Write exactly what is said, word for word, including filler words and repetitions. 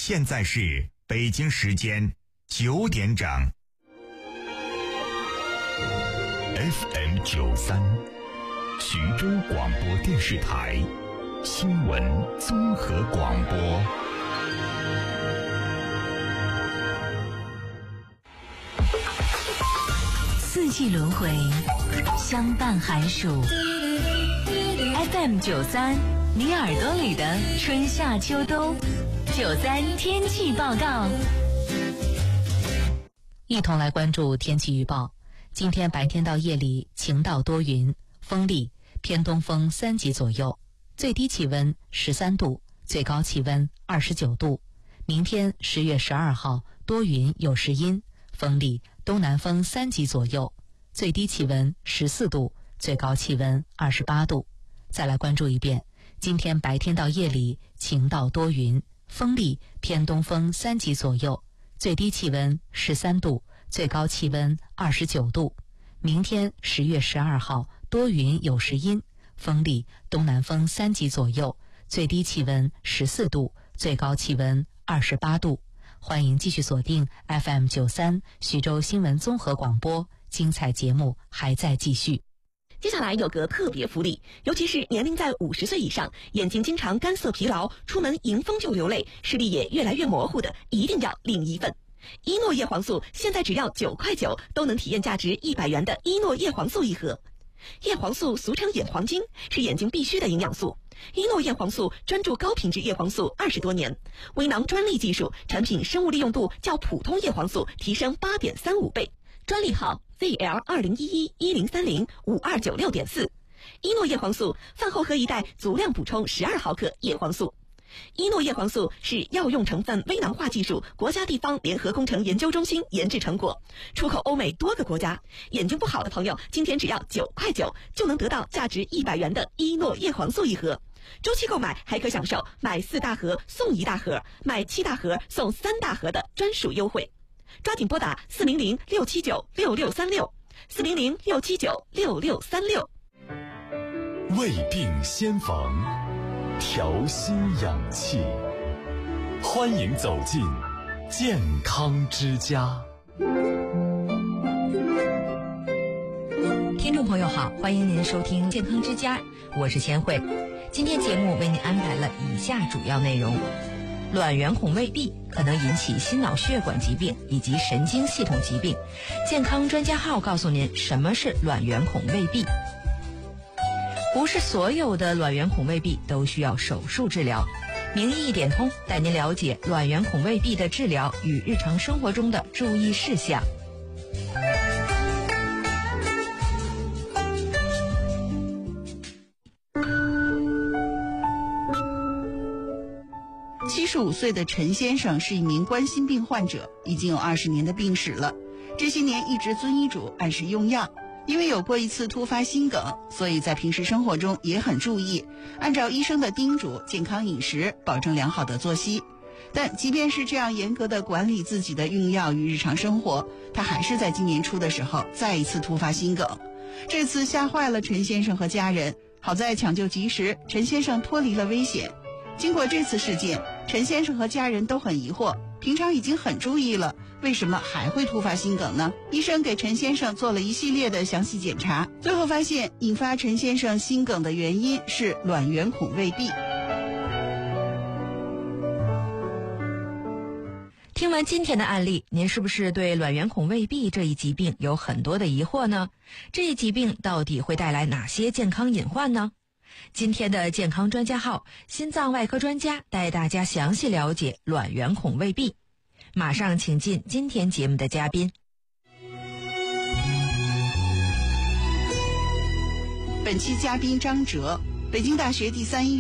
现在是北京时间九点整。F M 九三，徐州广播电视台新闻综合广播。 四季轮回，相伴寒暑。F M 九三，你耳朵里的春夏秋冬。九三天气报告， 一同来关注天气预报。今天白天到夜里晴到多云，风力偏东风三级左右，最低气温十三度，最高气温二十九度。明天十月十二号多云有时阴，风力东南风三级左右，最低气温十四度，最高气温二十八度。再来关注一遍，今天白天到夜里晴到多云，风力偏东风三级左右，最低气温十三度，最高气温二十九度。明天十月十二号多云有时阴，风力东南风三级左右，最低气温十四度，最高气温二十八度。欢迎继续锁定 F M 九三 徐州新闻综合广播，精彩节目还在继续。 接下来有个特别福利，尤其是年龄在五十岁以上，眼睛经常干涩疲劳，出门迎风就流泪，视力也越来越模糊的，一定要领一份。伊诺叶黄素现在只要九块九，都能体验价值一百元的伊诺叶黄素一盒。叶黄素俗称眼黄金，是眼睛必须的营养素。伊诺叶黄素专注高品质叶黄素二十多年，微囊专利技术，产品生物利用度较普通叶黄素提升 八点三五 倍，专利号 Z L 二零一一一零三零五二九六点四。伊诺叶黄素饭后喝一袋，足量补充十二毫克叶黄素。伊诺叶黄素是药用成分微囊化技术国家地方联合工程研究中心研制成果，出口欧美多个国家。眼睛不好的朋友，今天只要九块九就能得到价值一百元的伊诺叶黄素一盒。周期购买还可享受买四大盒送一大盒，买七大盒送三大盒的专属优惠。抓紧拨打四零零六七九六六三六，四零零六七九六六三六。 胃病先防，调心养气，欢迎走进健康之家。 听众朋友好，欢迎您收听健康之家，我是千惠。今天节目为您安排了以下主要内容：卵圆孔未闭可能引起心脑血管疾病以及神经系统疾病，健康专家号告诉您什么是卵圆孔未闭。不是所有的卵圆孔未闭都需要手术治疗，名医一点通带您了解卵圆孔未闭的治疗与日常生活中的注意事项。 七十五岁的陈先生是一名冠心病患者，已经有二十年的病史了。这些年一直遵医嘱按时用药，因为有过一次突发心梗，所以在平时生活中也很注意，按照医生的叮嘱健康饮食，保证良好的作息。但即便是这样严格的管理自己的用药与日常生活，他还是在今年初的时候再一次突发心梗。这次吓坏了陈先生和家人，好在抢救及时，陈先生脱离了危险。经过这次事件，陈先生和家人都很疑惑，平常已经很注意了，为什么还会突发心梗呢？医生给陈先生做了一系列的详细检查，最后发现引发陈先生心梗的原因是卵圆孔未闭。 听完今天的案例，您是不是对卵圆孔未闭这一疾病有很多的疑惑呢？这一疾病到底会带来哪些健康隐患呢？今天的健康专家号，心脏外科专家带大家详细了解卵圆孔未闭。马上请进今天节目的嘉宾。 本期嘉宾张哲，北京大学第三医院